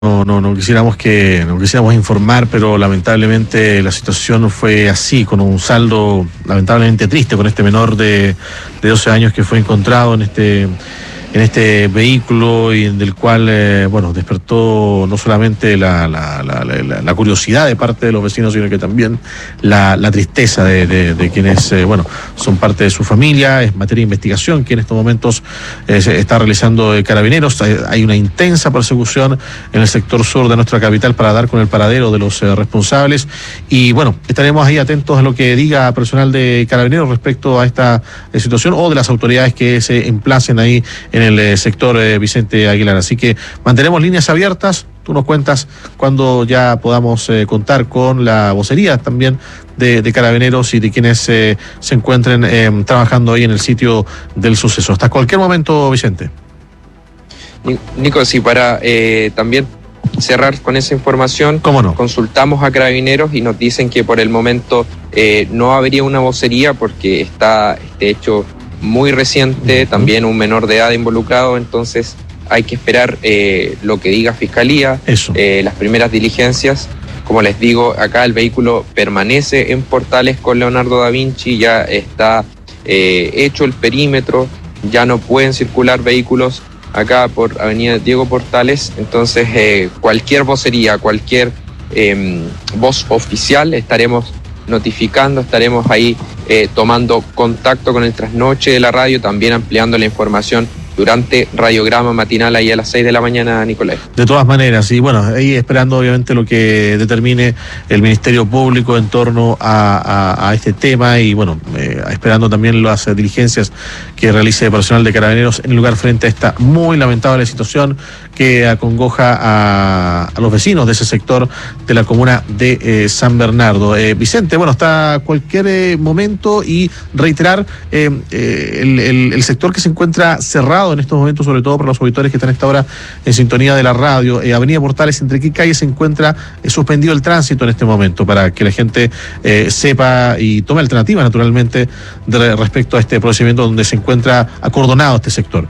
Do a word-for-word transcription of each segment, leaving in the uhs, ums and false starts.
No, no, no quisiéramos que, no quisiéramos informar, pero lamentablemente la situación fue así, con un saldo lamentablemente triste, con este menor de, de doce años que fue encontrado en este, en este vehículo y en del cual, eh, bueno, despertó no solamente la, la, la, la, la curiosidad de parte de los vecinos, sino que también la, la tristeza de, de, de quienes, eh, bueno, son parte de su familia. Es materia de investigación que en estos momentos eh, se está realizando eh, Carabineros. Hay, hay una intensa persecución en el sector sur de nuestra capital para dar con el paradero de los eh, responsables, y bueno, estaremos ahí atentos a lo que diga personal de Carabineros respecto a esta eh, situación, o de las autoridades que se emplacen ahí en el eh, sector eh, Vicente Aguilar. Así que mantenemos líneas abiertas. Tú nos cuentas cuando ya podamos eh, contar con la vocería también de, de Carabineros y de quienes eh, se encuentren eh, trabajando ahí en el sitio del suceso. Hasta cualquier momento, Vicente. Nico, sí, para eh, también cerrar con esa información, ¿cómo no? Consultamos a Carabineros y nos dicen que por el momento eh, no habría una vocería porque está este hecho muy reciente, uh-huh. También un menor de edad involucrado, entonces hay que esperar eh, lo que diga Fiscalía, eh, las primeras diligencias. Como les digo, acá el vehículo permanece en Portales con Leonardo da Vinci, ya está eh, hecho el perímetro, ya no pueden circular vehículos acá por Avenida Diego Portales, entonces eh, cualquier vocería, cualquier eh, voz oficial estaremos notificando, estaremos ahí eh, tomando contacto con el trasnoche de la radio, también ampliando la información durante radiograma matinal ahí a las seis de la mañana, Nicolás. De todas maneras, y bueno, ahí esperando obviamente lo que determine el Ministerio Público en torno a, a, a este tema, y bueno, eh, esperando también las eh, diligencias que realice el personal de Carabineros en lugar frente a esta muy lamentable situación que acongoja a, a los vecinos de ese sector de la comuna de eh, San Bernardo. Eh, Vicente, bueno, hasta cualquier eh, momento, y reiterar eh, eh, el, el, el sector que se encuentra cerrado en estos momentos, sobre todo por los auditores que están a esta hora en sintonía de la radio. eh, Avenida Portales, ¿entre qué calles se encuentra eh, suspendido el tránsito en este momento? Para que la gente eh, sepa y tome alternativas, naturalmente, de, respecto a este procedimiento donde se encuentra acordonado este sector.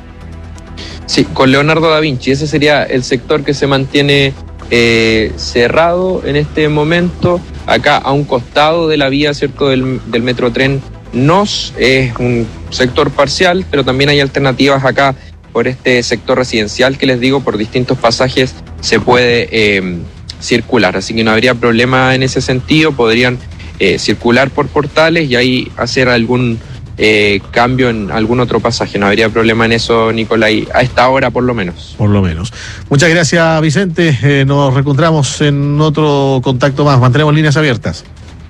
Sí, con Leonardo da Vinci, ese sería el sector que se mantiene eh, cerrado en este momento. Acá a un costado de la vía, ¿cierto?, del, del Metrotren Nos, es un sector parcial, pero también hay alternativas acá por este sector residencial que les digo, por distintos pasajes se puede eh, circular, así que no habría problema en ese sentido. Podrían eh, circular por Portales y ahí hacer algún eh, cambio en algún otro pasaje, no habría problema en eso, Nicolai, a esta hora por lo menos. Por lo menos. Muchas gracias, Vicente, eh, nos reencontramos en otro contacto más, mantenemos líneas abiertas.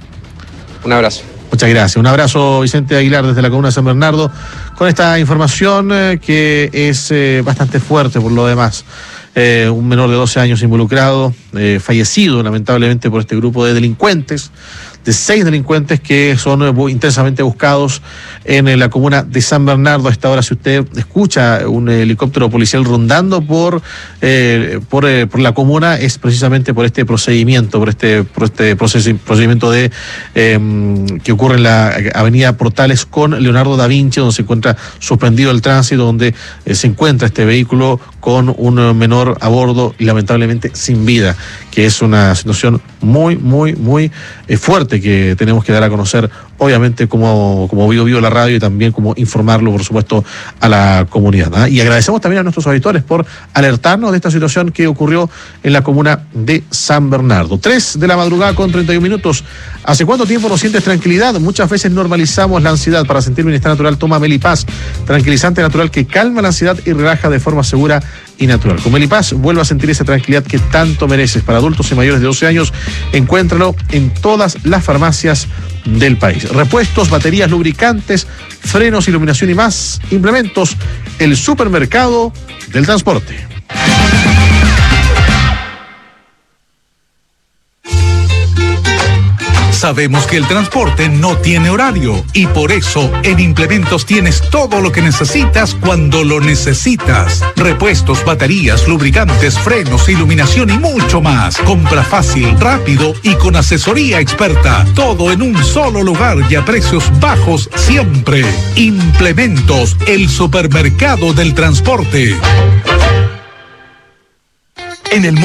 Un abrazo. Muchas gracias. Un abrazo, Vicente Aguilar, desde la comuna de San Bernardo, con esta información eh, que es eh, bastante fuerte por lo demás. Eh, un menor de doce años involucrado, eh, fallecido lamentablemente por este grupo de delincuentes, de seis delincuentes que son eh, intensamente buscados en eh, la comuna de San Bernardo. A esta hora, si usted escucha un helicóptero policial rondando por eh, por, eh, por la comuna, es precisamente por este procedimiento, por este, por este proces, procedimiento de eh, que ocurre en la Avenida Portales con Leonardo da Vinci, donde se encuentra suspendido el tránsito, donde eh, se encuentra este vehículo con un menor a bordo y lamentablemente sin vida, que es una situación muy, muy, muy eh, fuerte que tenemos que dar a conocer, obviamente, como, como Vivo Vivo la radio, y también como informarlo, por supuesto, a la comunidad, ¿no? Y agradecemos también a nuestros auditores por alertarnos de esta situación que ocurrió en la comuna de San Bernardo. Tres de la madrugada con treinta y un minutos. ¿Hace cuánto tiempo no sientes tranquilidad? Muchas veces normalizamos la ansiedad. Para sentir bienestar natural, toma Melipaz, tranquilizante natural que calma la ansiedad y relaja de forma segura y natural. Con Melipaz vuelve a sentir esa tranquilidad que tanto mereces. Para adultos y mayores de doce años, encuéntralo en todas las farmacias del país. Repuestos, baterías, lubricantes, frenos, iluminación y más implementos. El supermercado del transporte. Sabemos que el transporte no tiene horario y por eso en Implementos tienes todo lo que necesitas cuando lo necesitas. Repuestos, baterías, lubricantes, frenos, iluminación y mucho más. Compra fácil, rápido y con asesoría experta. Todo en un solo lugar y a precios bajos siempre. Implementos, el supermercado del transporte. En el